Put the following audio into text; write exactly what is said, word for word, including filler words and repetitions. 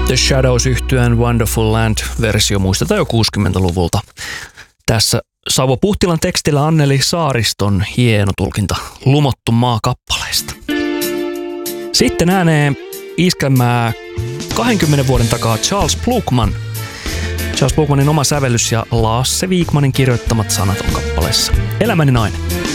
The Shadows-yhtyeen Wonderful Land-versio muistetaan jo kuusikymmentäluvulta. Tässä Savo Puhtilan tekstillä Anneli Saariston hieno tulkinta Lumottu maa -kappaleesta. Sitten ääneen iskelmää kahdenkymmenen vuoden takaa Charles Blukman. Charles Blukmanin oma sävellys ja Lasse Wikmanin kirjoittamat sanat on kappaleessa Elämäni nainen.